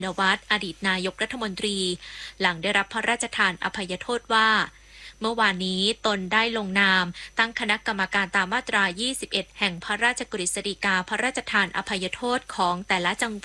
นวัตรอดีตนายกรัฐมนตรีหลังได้รับพระราชทานอภัยโทษว่าเมื่อวานนี้ตนได้ลงนามตั้งคณะกรรมการตามมาตรา 21 แห่งพระราชกฤษฎีกาพระราชทานอภัยโทษของแต่ละจังหวัด